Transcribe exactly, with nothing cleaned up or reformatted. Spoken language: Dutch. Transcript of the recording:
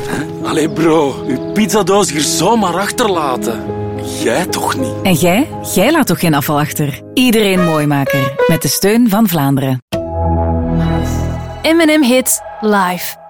Allee bro, uw pizzadoos hier zomaar achterlaten. Jij toch niet? En jij? Jij laat toch geen afval achter? Iedereen Mooimaker. Met de steun van Vlaanderen. M en M Hits live.